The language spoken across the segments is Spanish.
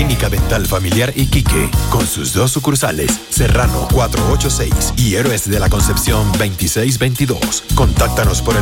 Clínica Dental Familiar Iquique, con sus 2 sucursales, Serrano 486 y Héroes de la Concepción 2622. Contáctanos por el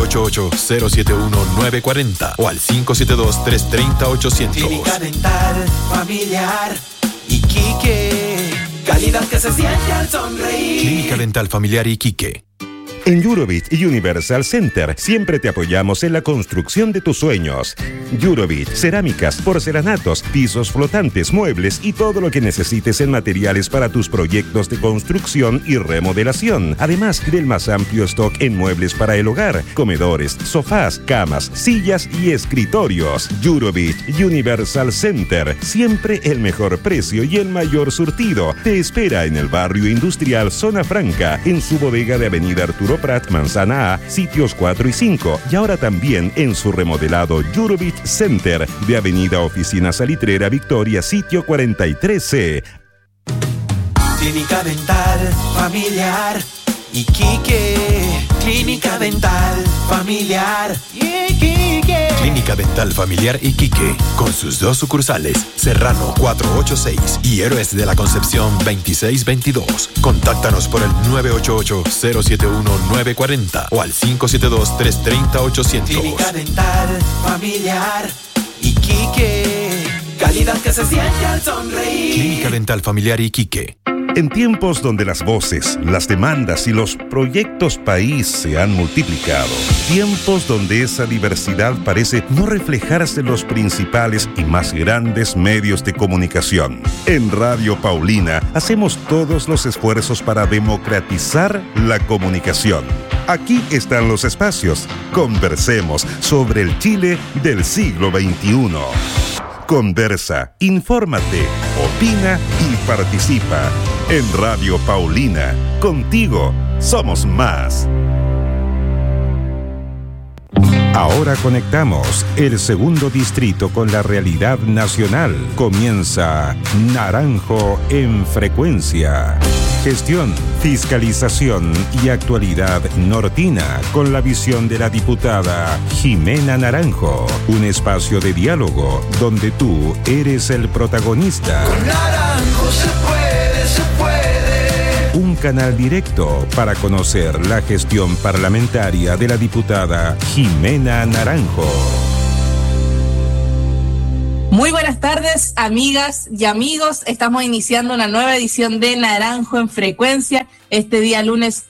988-071-940 o al 572-330-800. Clínica Dental Familiar Iquique, calidad que se siente al sonreír. Clínica Dental Familiar Iquique. En Eurobit Universal Center siempre te apoyamos en la construcción de tus sueños. Eurobit, cerámicas, porcelanatos, pisos flotantes, muebles y todo lo que necesites en materiales para tus proyectos de construcción y remodelación. Además del más amplio stock en muebles para el hogar, comedores, sofás, camas, sillas y escritorios. Eurobit Universal Center, siempre el mejor precio y el mayor surtido. Te espera en el barrio industrial Zona Franca, en su bodega de Avenida Arturo Prat, Manzana A, sitios 4 y 5, y ahora también en su remodelado Eurobit Center de Avenida Oficina Salitrera Victoria, sitio 43C. Clínica Dental Familiar Iquique, Clínica Dental Familiar Iquique. Clínica Dental Familiar Iquique, con sus 2 sucursales, Serrano 486 y Héroes de la Concepción 2622. Contáctanos por el 988-071-940 o al 572-330-800. Clínica Dental Familiar Iquique, calidad que se siente al sonreír. Clínica Dental Familiar Iquique. En tiempos donde las voces, las demandas y los proyectos país se han multiplicado, tiempos donde esa diversidad parece no reflejarse en los principales y más grandes medios de comunicación. En Radio Paulina hacemos todos los esfuerzos para democratizar la comunicación. Aquí están los espacios. Conversemos sobre el Chile del siglo XXI. Conversa, infórmate, opina y participa. En Radio Paulina, contigo somos más. Ahora conectamos el segundo distrito con la realidad nacional. Comienza Naranjo en Frecuencia. Gestión, fiscalización y actualidad nortina con la visión de la diputada Jimena Naranjo. Un espacio de diálogo donde tú eres el protagonista. Con Naranjo se puede, se puede. Un canal directo para conocer la gestión parlamentaria de la diputada Jimena Naranjo. Muy buenas tardes, amigas y amigos. Estamos iniciando una nueva edición de Naranjo en Frecuencia, este día lunes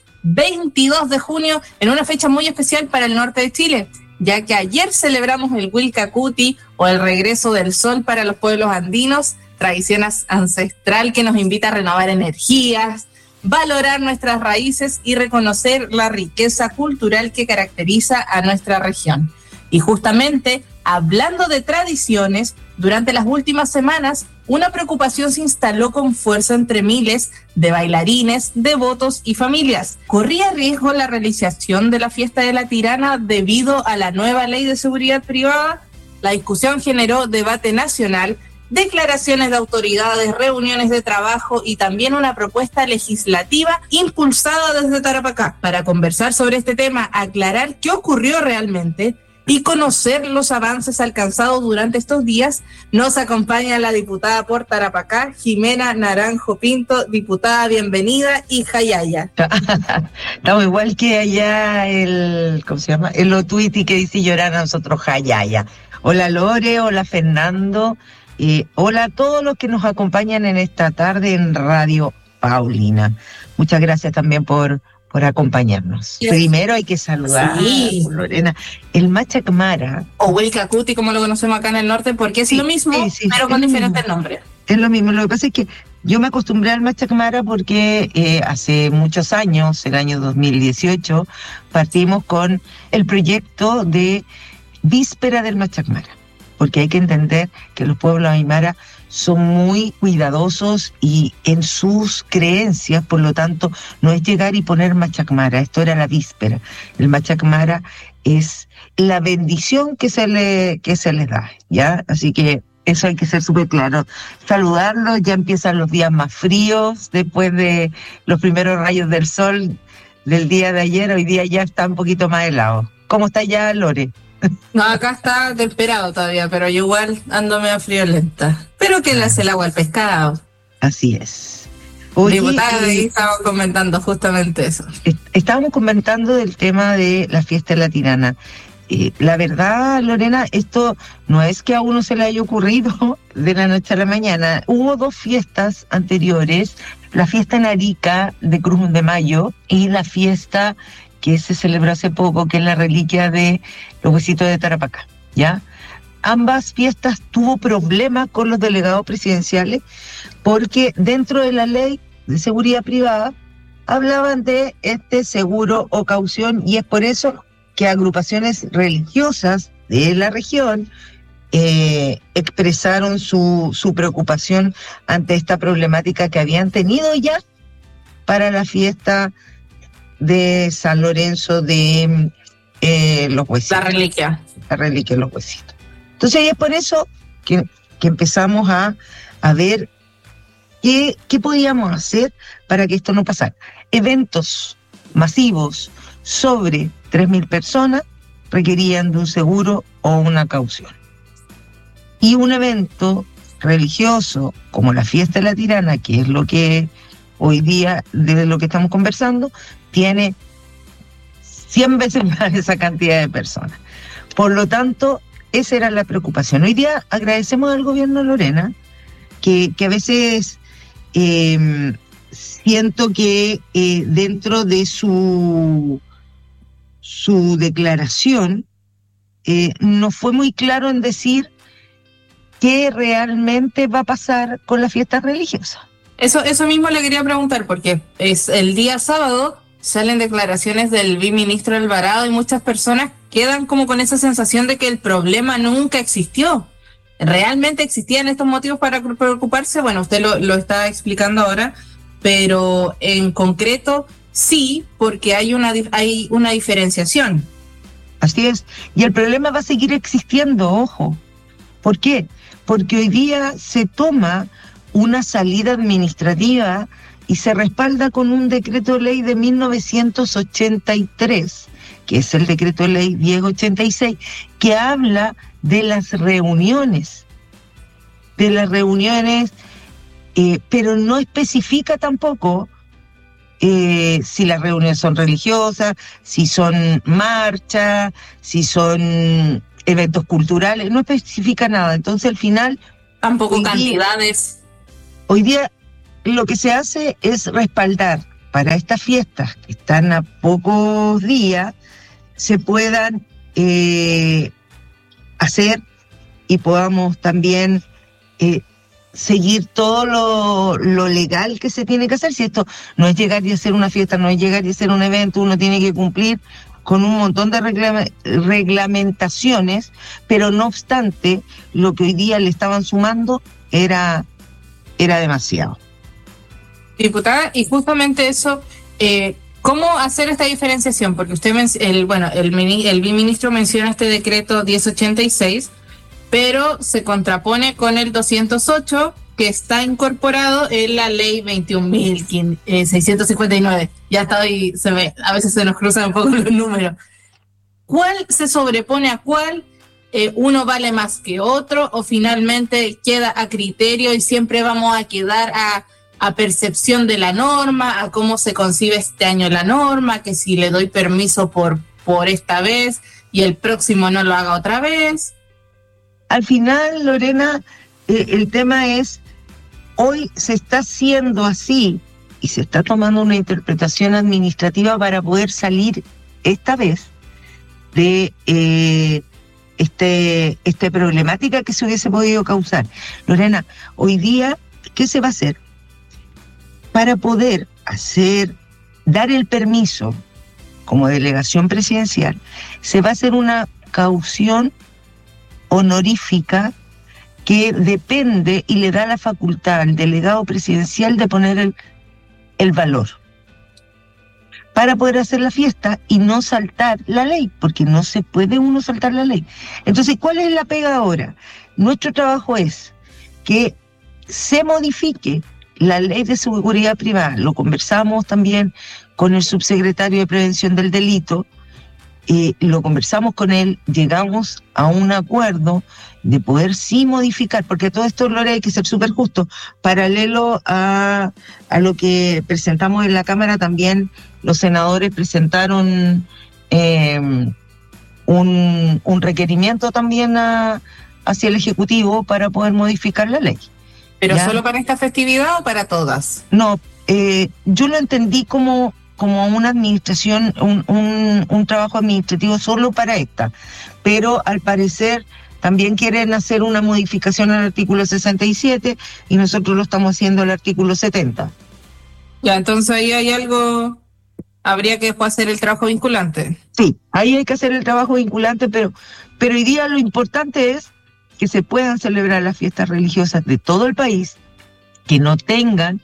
22 de junio, en una fecha muy especial para el norte de Chile, ya que ayer celebramos el Wilcacuti, o el regreso del sol para los pueblos andinos, tradición ancestral que nos invita a renovar energías, valorar nuestras raíces y reconocer la riqueza cultural que caracteriza a nuestra región. Y justamente, hablando de tradiciones, durante las últimas semanas, una preocupación se instaló con fuerza entre miles de bailarines, devotos y familias. ¿Corría riesgo la realización de la fiesta de la Tirana debido a la nueva ley de seguridad privada? La discusión generó debate nacional, declaraciones de autoridades, reuniones de trabajo y también una propuesta legislativa impulsada desde Tarapacá. Para conversar sobre este tema, aclarar qué ocurrió realmente y conocer los avances alcanzados durante estos días, nos acompaña la diputada por Tarapacá, Jimena Naranjo Pinto. Diputada, bienvenida y jayaya. Estamos igual que allá ¿cómo se llama? El Otuiti que dice llorar a nosotros jayaya. Hola Lore, hola Fernando, hola a todos los que nos acompañan en esta tarde en Radio Paulina. Muchas gracias también por acompañarnos. Sí. Primero hay que saludar, sí, Lorena, el Machacmara. O Wilcacuti, como lo conocemos acá en el norte, porque es sí, lo mismo, sí, pero con diferentes nombres. Es lo mismo, lo que pasa es que yo me acostumbré al Machacmara porque hace muchos años, el año 2018, partimos con el proyecto de Víspera del Machacmara, porque hay que entender que los pueblos aymara son muy cuidadosos y en sus creencias, por lo tanto, no es llegar y poner Machacmara, esto era la víspera. El Machacmara es la bendición que se les da, ¿ya? Así que eso hay que ser súper claro. Saludarlos, ya empiezan los días más fríos, después de los primeros rayos del sol del día de ayer, hoy día ya está un poquito más helado. ¿Cómo está ya, Lore? No, acá está temperado todavía, pero yo igual ando medio friolenta. Pero Pero que le hace el agua al pescado. Así es. Oye, Diputada, ahí estábamos comentando justamente eso. Estábamos comentando del tema de la fiesta de la Tirana. La verdad, Lorena, esto no es que a uno se le haya ocurrido de la noche a la mañana. Hubo 2 fiestas anteriores, la fiesta en Arica de Cruz de Mayo y la fiesta que se celebró hace poco, que es la reliquia de los Huesitos de Tarapacá, ¿ya? Ambas fiestas tuvo problemas con los delegados presidenciales porque dentro de la ley de seguridad privada hablaban de este seguro o caución, y es por eso que agrupaciones religiosas de la región expresaron su preocupación ante esta problemática que habían tenido ya para la fiesta de San Lorenzo de los Huesitos. La reliquia De los Huesitos. Entonces, y es por eso que empezamos a ver qué podíamos hacer para que esto no pasara. Eventos masivos sobre 3.000 personas requerían de un seguro o una caución. Y un evento religioso como la fiesta de la Tirana, que es lo que hoy día, de lo que estamos conversando, tiene 100 veces más esa cantidad de personas. Por lo tanto, esa era la preocupación. Hoy día agradecemos al gobierno, Lorena, que a veces siento que dentro de su declaración no fue muy claro en decir qué realmente va a pasar con las fiestas religiosas. Eso mismo le quería preguntar, porque es el día sábado, salen declaraciones del viceministro Alvarado y muchas personas quedan como con esa sensación de que el problema nunca existió. ¿Realmente existían estos motivos para preocuparse? Bueno, usted lo está explicando ahora, pero en concreto sí, porque hay una diferenciación. Así es, y el problema va a seguir existiendo, ojo. ¿Por qué? Porque hoy día se toma una salida administrativa y se respalda con un decreto de ley de 1983, que es el decreto de ley 1086, que habla de las reuniones, pero no especifica tampoco si las reuniones son religiosas, si son marchas, si son eventos culturales, no especifica nada. Entonces al final... Tampoco cantidades. Hoy día lo que se hace es respaldar para estas fiestas que están a pocos días, se puedan hacer y podamos también seguir todo lo legal que se tiene que hacer. Si esto no es llegar y hacer una fiesta, no es llegar y hacer un evento, uno tiene que cumplir con un montón de reglamentaciones, pero no obstante, lo que hoy día le estaban sumando era demasiado. Diputada, y justamente eso, ¿cómo hacer esta diferenciación? Porque usted, el viceministro menciona este decreto 1086, pero se contrapone con el 208, que está incorporado en la ley 21.659. Ya está ahí, se ve, a veces se nos cruzan un poco los números. ¿Cuál se sobrepone a cuál? ¿Uno vale más que otro? ¿O finalmente queda a criterio y siempre vamos a quedar a percepción de la norma, a cómo se concibe este año la norma, que si le doy permiso por esta vez y el próximo no lo haga otra vez? Al final, Lorena, el tema es, hoy se está haciendo así y se está tomando una interpretación administrativa para poder salir esta vez de esta problemática que se hubiese podido causar. Lorena, hoy día, ¿qué se va a hacer? Para poder dar el permiso como delegación presidencial, se va a hacer una caución honorífica que depende y le da la facultad al delegado presidencial de poner el valor para poder hacer la fiesta y no saltar la ley, porque no se puede uno saltar la ley. Entonces, ¿cuál es la pega ahora? Nuestro trabajo es que se modifique la ley de seguridad privada. Lo conversamos también con el subsecretario de Prevención del Delito, lo conversamos con él, llegamos a un acuerdo de poder sí modificar, porque todo esto, Lore, hay que ser súper justo. Paralelo a lo que presentamos en la Cámara, también los senadores presentaron un requerimiento también hacia el Ejecutivo para poder modificar la ley. ¿Pero ¿ya? solo para esta festividad o para todas? No, yo lo entendí como una administración, un trabajo administrativo solo para esta, pero al parecer también quieren hacer una modificación al artículo 67 y nosotros lo estamos haciendo al artículo 70. Ya, entonces ahí hay algo, habría que después hacer el trabajo vinculante. Sí, ahí hay que hacer el trabajo vinculante, pero hoy día lo importante es que se puedan celebrar las fiestas religiosas de todo el país, que no tengan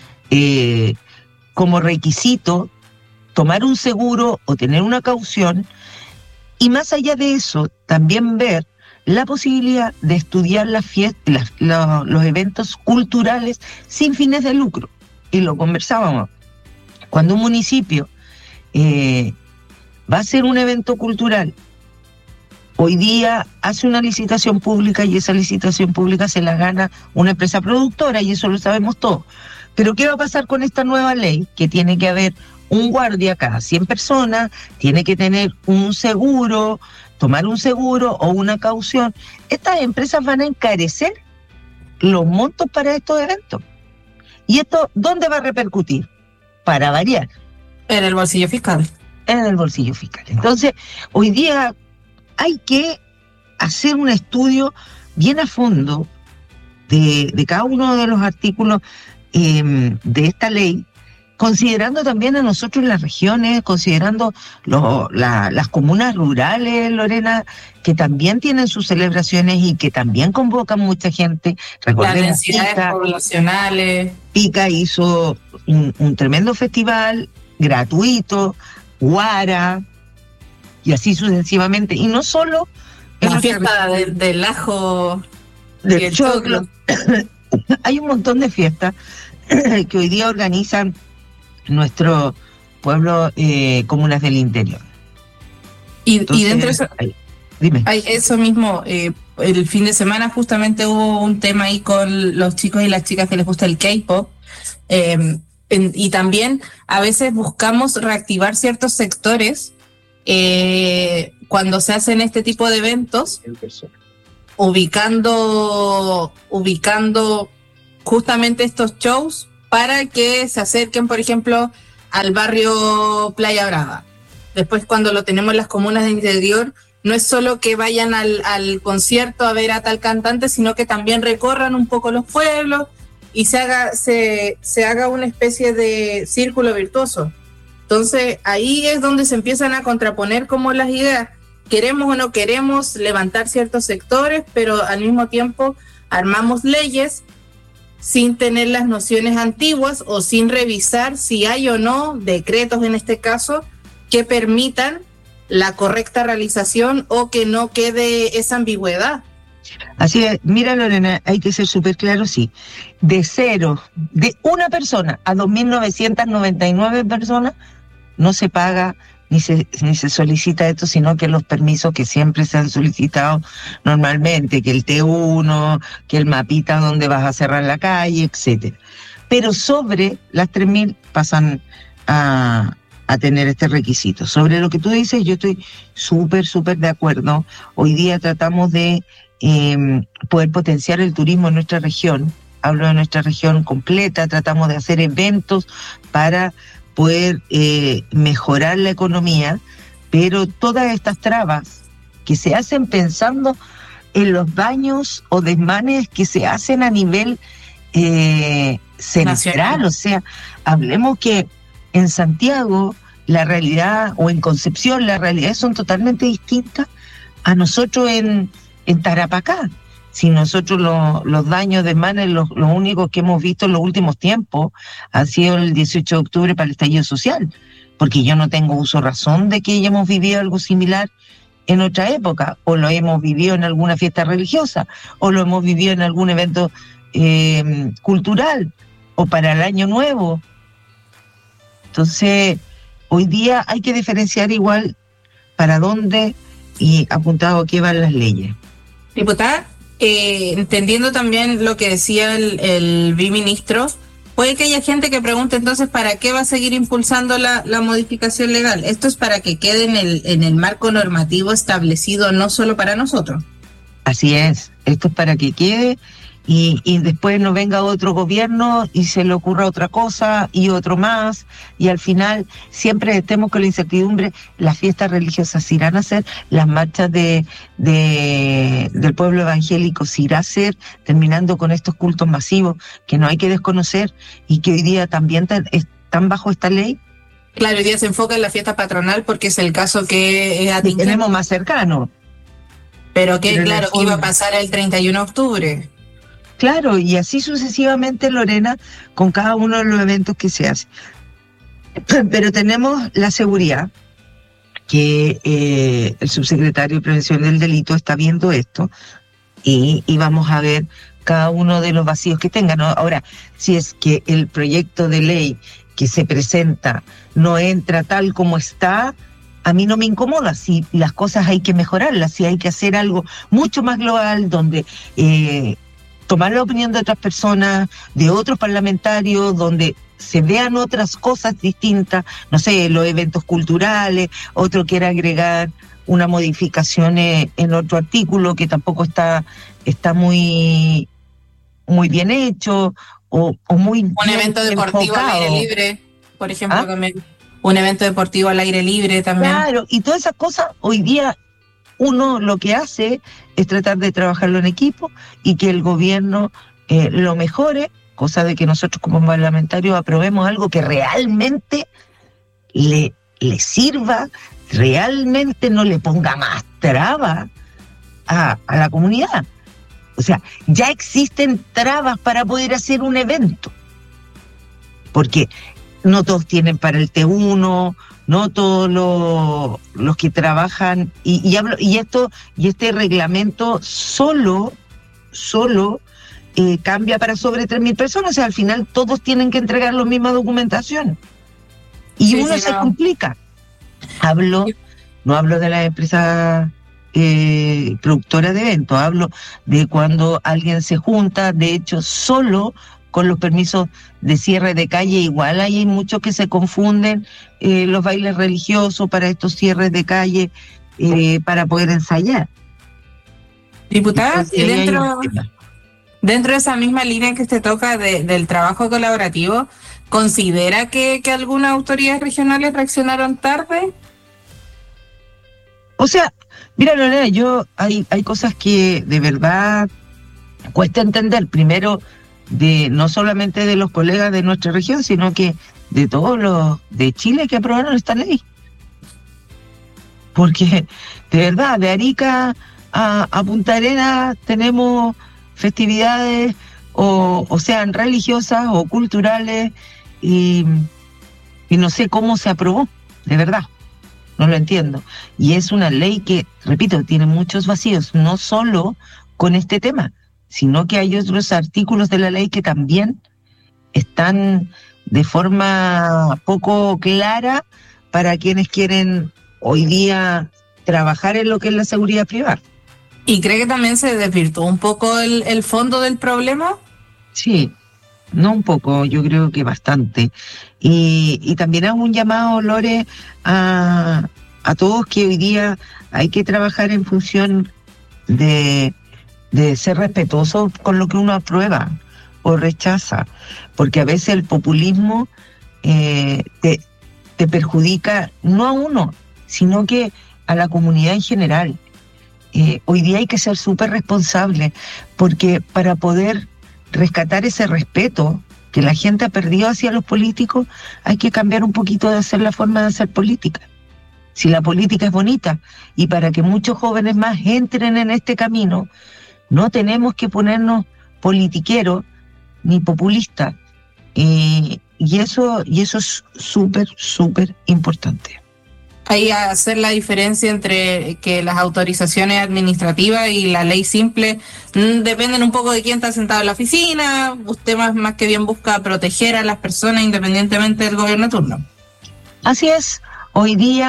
como requisito tomar un seguro o tener una caución, y más allá de eso, también ver la posibilidad de estudiar las fiestas, los eventos culturales sin fines de lucro. Y lo conversábamos. Cuando un municipio va a hacer un evento cultural, hoy día hace una licitación pública y esa licitación pública se la gana una empresa productora, y eso lo sabemos todos. Pero ¿qué va a pasar con esta nueva ley? Que tiene que haber un guardia cada 100 personas, tiene que tener un seguro, tomar un seguro o una caución. Estas empresas van a encarecer los montos para estos eventos. ¿Y esto dónde va a repercutir? Para variar. En el bolsillo fiscal. En el bolsillo fiscal. Entonces, hoy día hay que hacer un estudio bien a fondo de cada uno de los artículos de esta ley, considerando también a nosotros las regiones, considerando las comunas rurales, Lorena, que también tienen sus celebraciones y que también convocan mucha gente. Las densidades poblacionales. Pica hizo un tremendo festival gratuito, Guara, y así sucesivamente. Y no solo la fiesta del ajo, del choclo. Hay un montón de fiestas que hoy día organizan nuestro pueblo, comunas del interior. Entonces, y dentro de eso, dime. Hay eso mismo, el fin de semana justamente hubo un tema ahí con los chicos y las chicas que les gusta el K-pop, y también a veces buscamos reactivar ciertos sectores cuando se hacen este tipo de eventos, ubicando justamente estos shows para que se acerquen, por ejemplo, al barrio Playa Brava. Después, cuando lo tenemos en las comunas de interior, no es solo que vayan al concierto a ver a tal cantante, sino que también recorran un poco los pueblos y se haga una especie de círculo virtuoso. Entonces, ahí es donde se empiezan a contraponer como las ideas. Queremos o no queremos levantar ciertos sectores, pero al mismo tiempo armamos leyes sin tener las nociones antiguas o sin revisar si hay o no decretos, en este caso, que permitan la correcta realización o que no quede esa ambigüedad. Así es, mira, Lorena, hay que ser súper claro, sí. De una persona a 2.999 personas, no se paga ni se solicita esto, sino que los permisos que siempre se han solicitado normalmente, que el T1, que el mapita donde vas a cerrar la calle, etcétera. Pero sobre las 3.000 pasan a tener este requisito. Sobre lo que tú dices, yo estoy súper de acuerdo. Hoy día tratamos de poder potenciar el turismo en nuestra región. Hablo de nuestra región completa, tratamos de hacer eventos para poder mejorar la economía, pero todas estas trabas que se hacen pensando en los daños o desmanes que se hacen a nivel central, o sea, hablemos que en Santiago la realidad, o en Concepción la realidad son totalmente distintas a nosotros en Tarapacá. Si nosotros los daños de desmanes, los únicos que hemos visto en los últimos tiempos han sido el 18 de octubre para el estallido social, porque yo no tengo uso razón de que hayamos vivido algo similar en otra época, o lo hemos vivido en alguna fiesta religiosa, o lo hemos vivido en algún evento cultural, o para el Año Nuevo. Entonces, hoy día hay que diferenciar igual para dónde y apuntado a qué van las leyes. Diputada, entendiendo también lo que decía el viceministro, puede que haya gente que pregunte entonces ¿para qué va a seguir impulsando la modificación legal? Esto es para que quede en el marco normativo establecido, no solo para nosotros. Así es, esto es para que quede y después no venga otro gobierno y se le ocurra otra cosa y otro más, y al final siempre estemos con la incertidumbre. Las fiestas religiosas se irán a hacer, las marchas del pueblo evangélico se irá a hacer, terminando con estos cultos masivos que no hay que desconocer y que hoy día también están bajo esta ley. Claro, hoy día se enfoca en la fiesta patronal porque es el caso que tenemos más cercano. Pero que claro, que iba a pasar el 31 de octubre. Claro, y así sucesivamente, Lorena, con cada uno de los eventos que se hacen. Pero tenemos la seguridad que el subsecretario de Prevención del Delito está viendo esto y vamos a ver cada uno de los vacíos que tengan, ¿no? Ahora, si es que el proyecto de ley que se presenta no entra tal como está, a mí no me incomoda. Si las cosas hay que mejorarlas, si hay que hacer algo mucho más global, donde tomar la opinión de otras personas, de otros parlamentarios, donde se vean otras cosas distintas, no sé, los eventos culturales, otro quiere agregar una modificación en otro artículo que tampoco está muy bien hecho, o muy un evento deportivo enfocado. Al aire libre, por ejemplo, también. Un evento deportivo al aire libre también. Claro, y todas esas cosas hoy día uno lo que hace es tratar de trabajarlo en equipo y que el gobierno lo mejore, cosa de que nosotros como parlamentarios aprobemos algo que realmente le sirva, realmente no le ponga más trabas a la comunidad. O sea, ya existen trabas para poder hacer un evento, porque no todos tienen para el T1, no todos los que trabajan, y este reglamento solo cambia para sobre 3.000 personas, o sea, al final todos tienen que entregar la misma documentación. Y sí, uno se complica. No hablo de las empresas productoras de eventos, hablo de cuando alguien se junta, de hecho, solo con los permisos de cierre de calle. Igual hay muchos que se confunden los bailes religiosos para estos cierres de calle para poder ensayar. Diputada, dentro de esa misma línea que usted toca del trabajo colaborativo, ¿considera que algunas autoridades regionales reaccionaron tarde? O sea, mira, Lorena, hay cosas que de verdad cuesta entender. Primero, no solamente de los colegas de nuestra región, sino que de todos los de Chile que aprobaron esta ley. Porque, de verdad, de Arica a Punta Arenas tenemos festividades, o sean religiosas o culturales, y no sé cómo se aprobó, de verdad. No lo entiendo. Y es una ley que, repito, tiene muchos vacíos, no solo con este tema, sino que hay otros artículos de la ley que también están de forma poco clara para quienes quieren hoy día trabajar en lo que es la seguridad privada. ¿Y cree que también se desvirtuó un poco el fondo del problema? Sí, no un poco, yo creo que bastante. Y también hago un llamado, Lore, a todos, que hoy día hay que trabajar en función de ser respetuoso con lo que uno aprueba o rechaza, porque a veces el populismo te perjudica no a uno, sino que a la comunidad en general. Hoy día hay que ser súper responsable, porque para poder rescatar ese respeto que la gente ha perdido hacia los políticos, hay que cambiar un poquito de hacer la forma de hacer política. Si la política es bonita, y para que muchos jóvenes más entren en este camino, no tenemos que ponernos politiqueros ni populistas. Y eso es súper, súper importante. Ahí hacer la diferencia entre que las autorizaciones administrativas y la ley simple dependen un poco de quién está sentado en la oficina. Usted más que bien busca proteger a las personas independientemente del gobierno de turno. Así es. Hoy día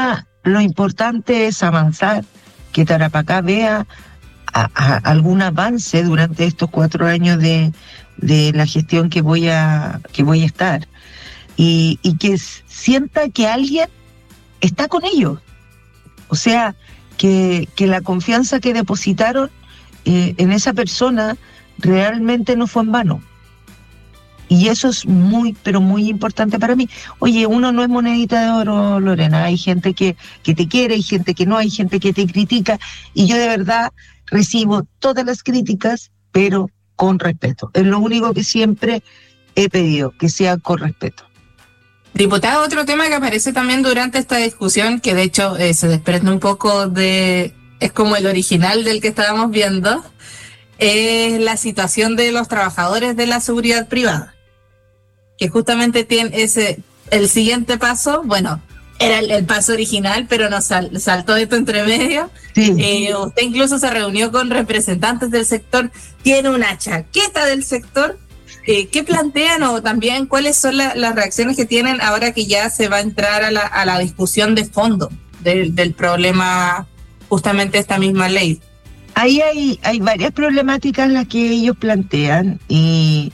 lo importante es avanzar, que Tarapacá vea algún avance durante estos 4 años de la gestión que voy a estar, y que sienta que alguien está con ellos. O sea, que la confianza que depositaron en esa persona realmente no fue en vano. Y eso es muy, pero muy importante para mí. Oye, uno no es monedita de oro, Lorena. Hay gente que te quiere, hay gente que no, hay gente que te critica. Y yo de verdad recibo todas las críticas, pero con respeto. Es lo único que siempre he pedido, que sea con respeto. Diputada, otro tema que aparece también durante esta discusión, que de hecho se desprende un poco es como el original del que estábamos viendo, es la situación de los trabajadores de la seguridad privada, que justamente tiene el siguiente paso. Bueno, era el paso original, pero nos saltó esto entre medio. Sí. Usted incluso se reunió con representantes del sector, tiene una chaqueta del sector. ¿Qué plantean, o también cuáles son las reacciones que tienen ahora que ya se va a entrar a la discusión de fondo del problema, justamente esta misma ley? Ahí hay varias problemáticas las que ellos plantean, y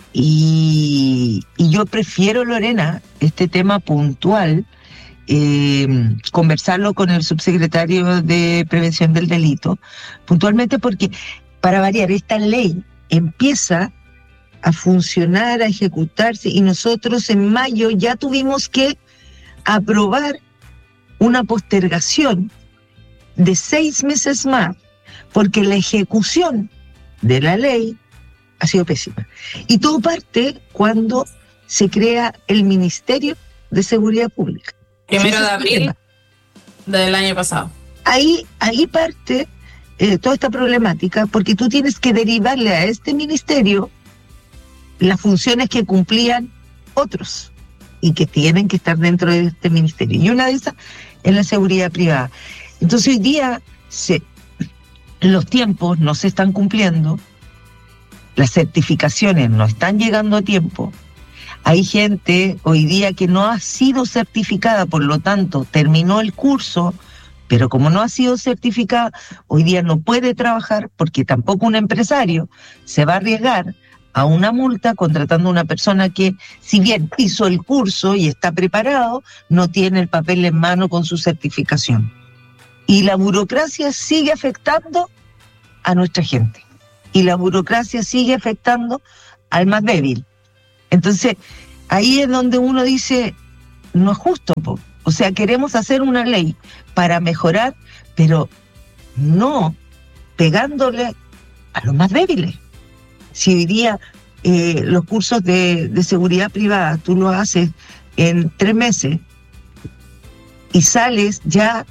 yo prefiero, Lorena, este tema puntual, conversarlo con el subsecretario de Prevención del Delito, puntualmente porque, para variar, esta ley empieza a funcionar, a ejecutarse, y nosotros en mayo ya tuvimos que aprobar una postergación de 6 meses más, porque la ejecución de la ley ha sido pésima. Y todo parte cuando se crea el Ministerio de Seguridad Pública. 1 de abril del año pasado. Ahí parte toda esta problemática, porque tú tienes que derivarle a este ministerio las funciones que cumplían otros y que tienen que estar dentro de este ministerio. Y una de esas es la seguridad privada. Entonces hoy día los tiempos no se están cumpliendo, las certificaciones no están llegando a tiempo. Hay gente hoy día que no ha sido certificada, por lo tanto terminó el curso, pero como no ha sido certificada, hoy día no puede trabajar, porque tampoco un empresario se va a arriesgar a una multa contratando a una persona que, si bien hizo el curso y está preparado, no tiene el papel en mano con su certificación. Y la burocracia sigue afectando a nuestra gente. Y la burocracia sigue afectando al más débil. Entonces, ahí es donde uno dice, no es justo, po. O sea, queremos hacer una ley para mejorar, pero no pegándole a los más débiles. Si hoy día los cursos de seguridad privada tú los haces en 3 meses y sales ya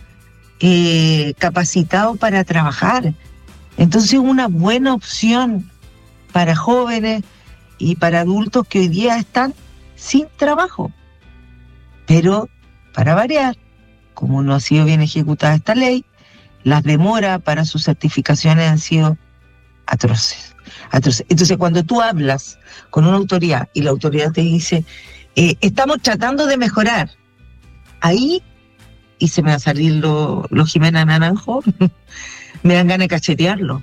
capacitado para trabajar, entonces una buena opción para jóvenes y para adultos que hoy día están sin trabajo. Pero, para variar, como no ha sido bien ejecutada esta ley, las demoras para sus certificaciones han sido atroces. Entonces, cuando tú hablas con una autoridad y la autoridad te dice, estamos tratando de mejorar, ahí, y se me va a salir los Jimena Naranjo, me dan ganas de cachetearlo.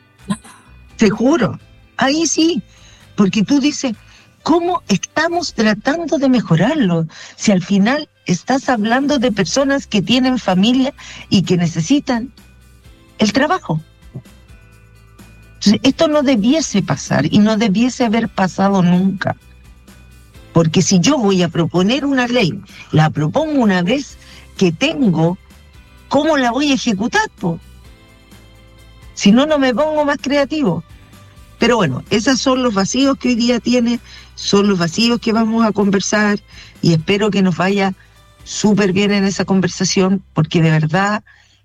Te juro, ahí sí, porque tú dices, ¿cómo estamos tratando de mejorarlo? Si al final estás hablando de personas que tienen familia y que necesitan el trabajo. Entonces, esto no debiese pasar y no debiese haber pasado nunca. Porque si yo voy a proponer una ley, la propongo una vez que tengo, ¿cómo la voy a ejecutar, po? Si no, no me pongo más creativo. Pero bueno, esos son los vacíos que hoy día tiene, son los vacíos que vamos a conversar, y espero que nos vaya súper bien en esa conversación, porque de verdad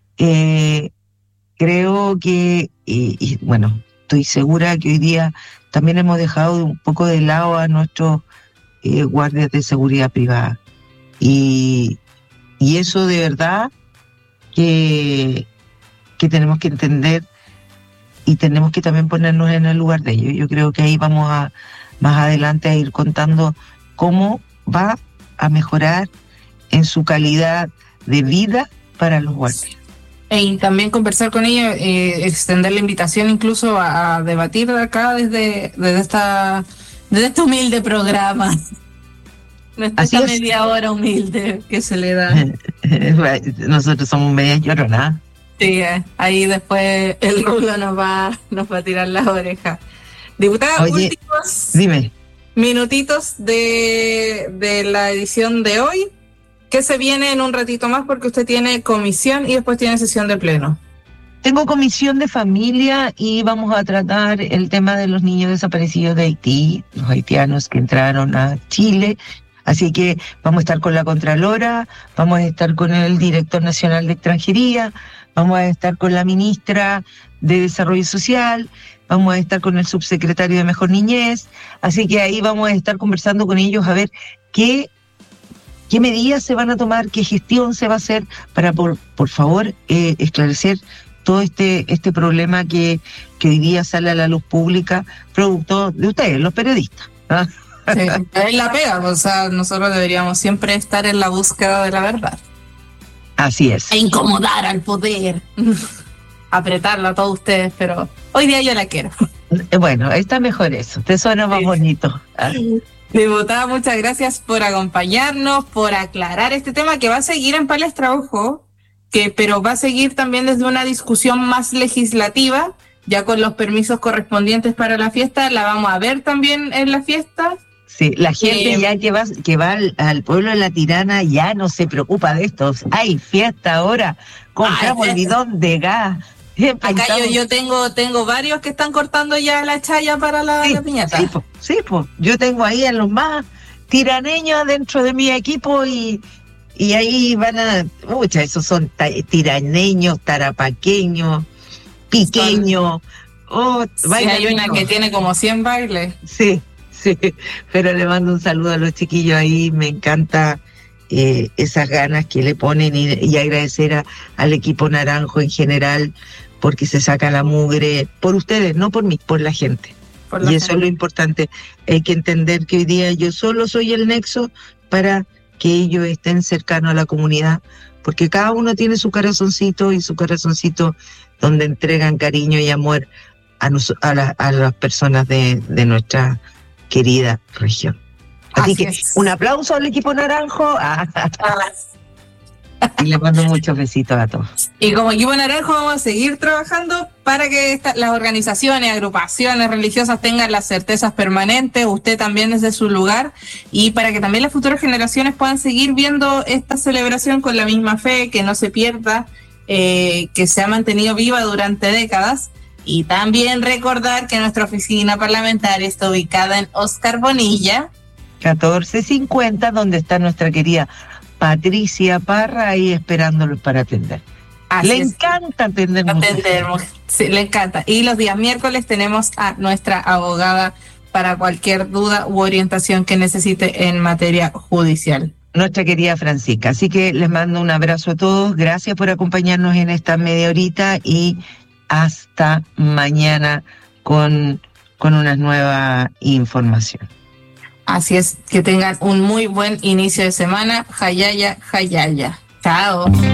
creo que, y bueno, estoy segura que hoy día también hemos dejado un poco de lado a nuestros guardias de seguridad privada. Y eso de verdad que tenemos que entender, y tenemos que también ponernos en el lugar de ellos. Yo creo que ahí vamos a más adelante a ir contando cómo va a mejorar en su calidad de vida para los guardias. Y también conversar con ellos, extender la invitación incluso a debatir acá desde este humilde programa. Esta media hora humilde que se le da. Nosotros somos media lloronas. Sí, ahí después el Rulo nos va a tirar las orejas. Diputada, últimos minutitos de la edición de hoy, que se viene en un ratito más porque usted tiene comisión y después tiene sesión de pleno. Tengo comisión de familia y vamos a tratar el tema de los niños desaparecidos de Haití, los haitianos que entraron a Chile. Así que vamos a estar con la Contralora, vamos a estar con el Director Nacional de Extranjería, vamos a estar con la Ministra de Desarrollo Social, vamos a estar con el Subsecretario de Mejor Niñez. Así que ahí vamos a estar conversando con ellos a ver qué medidas se van a tomar, qué gestión se va a hacer para, por favor, esclarecer todo este problema que hoy día sale a la luz pública, producto de ustedes, los periodistas, ¿no? Sí, es la pega, o sea, nosotros deberíamos siempre estar en la búsqueda de la verdad. Así es. E incomodar al poder, apretarlo a todos ustedes, pero hoy día yo la quiero. Bueno, está mejor eso, te suena más bonito. Diputada, muchas gracias por acompañarnos, por aclarar este tema que va a seguir en palestra, ojo, pero va a seguir también desde una discusión más legislativa, ya con los permisos correspondientes para la fiesta, la vamos a ver también en la fiesta. Sí, la gente ya que va al pueblo de La Tirana ya no se preocupa de estos. Hay fiesta ahora, compramos el bidón de gas. Acá yo tengo varios que están cortando ya la chaya para la piñata. Sí, pues. Yo tengo ahí a los más tiraneños dentro de mi equipo y ahí van a... esos son tiraneños, tarapaqueños, piqueños. Hay una que tiene como 100 bailes. Sí, pero le mando un saludo a los chiquillos ahí, me encanta esas ganas que le ponen y agradecer al equipo naranjo en general, porque se saca la mugre por ustedes, no por mí, por la gente. Eso es lo importante. Hay que entender que hoy día yo solo soy el nexo para que ellos estén cercanos a la comunidad, porque cada uno tiene su corazoncito y su corazoncito donde entregan cariño y amor a las personas de nuestra querida región. Así que un aplauso al equipo naranjo. Y le mando muchos besitos a todos. Y como equipo naranjo vamos a seguir trabajando para que las organizaciones, agrupaciones religiosas tengan las certezas permanentes, usted también desde su lugar, y para que también las futuras generaciones puedan seguir viendo esta celebración con la misma fe, que no se pierda, que se ha mantenido viva durante décadas. Y también recordar que nuestra oficina parlamentaria está ubicada en Oscar Bonilla 1450, donde está nuestra querida Patricia Parra ahí esperándolos para atender. Le encanta atender. Sí, le encanta. Y los días miércoles tenemos a nuestra abogada para cualquier duda u orientación que necesite en materia judicial. Nuestra querida Francisca. Así que les mando un abrazo a todos. Gracias por acompañarnos en esta media horita y hasta mañana con una nueva información. Así es, que tengan un muy buen inicio de semana. Jayaya, jayaya. Chao.